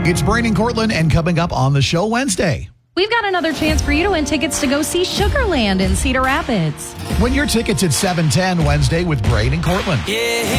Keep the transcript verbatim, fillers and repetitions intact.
It's Brain and Cortland, and coming up on the show Wednesday. We've got another chance for you to win tickets to go see Sugarland in Cedar Rapids. Win your tickets at seven ten Wednesday with Brain and Cortland. Yeah.